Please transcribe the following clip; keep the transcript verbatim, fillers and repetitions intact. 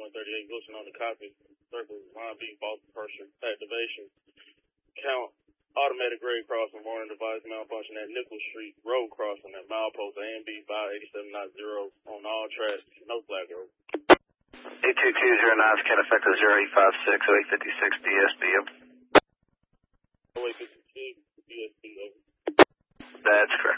one thirty-eight, Wilson on the copy. Circle, line B, Boston Pressure, activation. Count, automatic grade crossing, warning device malfunction at Nichols Street, road crossing at milepost A and B five eighty-seven ninety on all tracks, no flag road. eight two two zero nine, scan effective zero eight five six, oh eight fifty-six, B S B, over. oh eight fifty-six, B S B, over. That's correct.